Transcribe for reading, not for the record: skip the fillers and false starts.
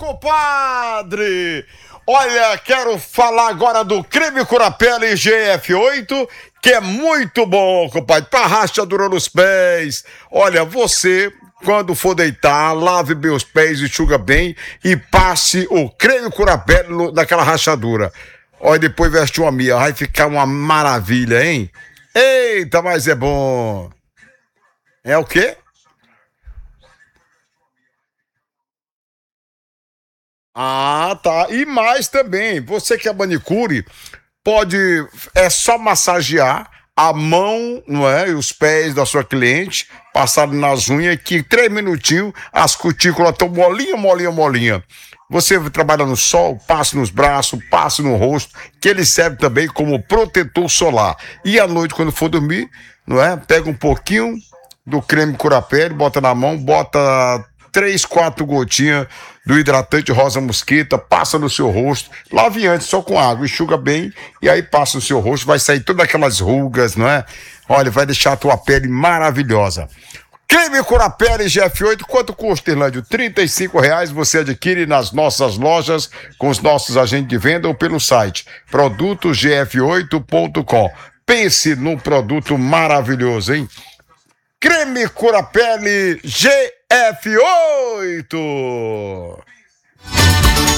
compadre! Olha, quero falar agora do creme Curapele GF8, que é muito bom, compadre, para rachadura nos pés. Olha, você, quando for deitar, lave bem os pés, enxuga bem e passe o creme Curapele naquela rachadura. Olha, depois veste uma meia, vai ficar uma maravilha, hein? Eita, mas é bom. É o quê? Ah, tá. E mais também, você que é manicure, pode, é só massagear a mão, não é? E os pés da sua cliente, passar nas unhas, que em 3 minutinhos as cutículas estão molinha, molinha, molinha. Você trabalha no sol, passe nos braços, passe no rosto, que ele serve também como protetor solar. E à noite, quando for dormir, não é? Pega um pouquinho do creme Curapele, bota na mão, bota 3, 4 gotinhas do hidratante rosa mosquita, passa no seu rosto, lave antes só com água, enxuga bem e aí passa no seu rosto, vai sair todas aquelas rugas, não é? Olha, vai deixar a tua pele maravilhosa. Creme Curapele GF8, quanto custa, Irlândio? R$ 35, você adquire nas nossas lojas, com os nossos agentes de venda ou pelo site produtogf8.com. Pense num produto maravilhoso, hein? Creme Curapele GF8.